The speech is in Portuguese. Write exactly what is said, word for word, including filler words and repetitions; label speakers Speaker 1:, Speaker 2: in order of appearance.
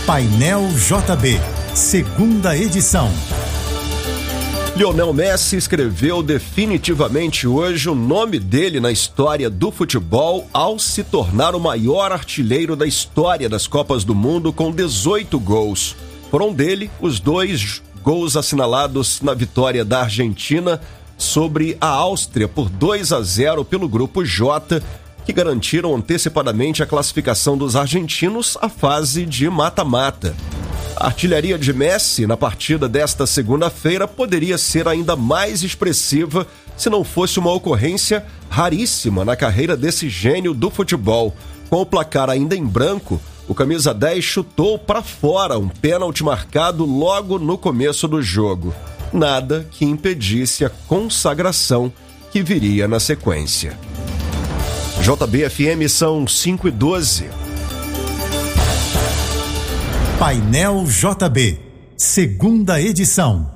Speaker 1: Painel J B, segunda edição.
Speaker 2: Lionel Messi escreveu definitivamente hoje o nome dele na história do futebol ao se tornar o maior artilheiro da história das Copas do Mundo com dezoito gols. Foram dele os dois gols assinalados na vitória da Argentina sobre a Áustria por dois a zero pelo Grupo J, que garantiram antecipadamente a classificação dos argentinos à fase de mata-mata. A artilharia de Messi na partida desta segunda-feira poderia ser ainda mais expressiva se não fosse uma ocorrência raríssima na carreira desse gênio do futebol. Com o placar ainda em branco, o camisa dez chutou para fora um pênalti marcado logo no começo do jogo. Nada que impedisse a consagração que viria na sequência. J B F M são cinco e doze.
Speaker 1: Painel J B, segunda edição.